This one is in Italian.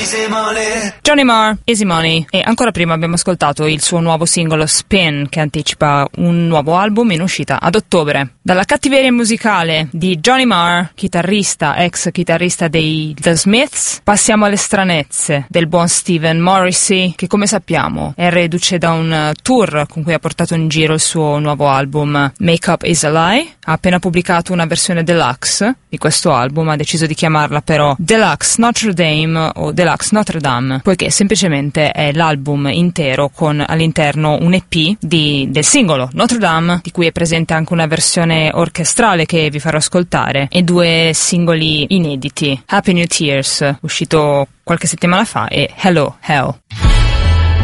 Johnny Marr, Easy Money. E ancora prima abbiamo ascoltato il suo nuovo singolo Spin, che anticipa un nuovo album in uscita ad ottobre. Dalla cattiveria musicale di Johnny Marr, ex chitarrista dei The Smiths, passiamo alle stranezze del buon Stephen Morrissey, che come sappiamo è reduce da un tour con cui ha portato in giro il suo nuovo album Make Up Is a Lie. Ha appena pubblicato una versione deluxe di questo album, ha deciso di chiamarla però Deluxe Notre Dame o Deluxe Notre Dame, poiché semplicemente è l'album intero con all'interno un EP del singolo Notre Dame, di cui è presente anche una versione orchestrale che vi farò ascoltare, e 2 singoli inediti, Happy New Tears, uscito qualche settimana fa, e Hello Hell.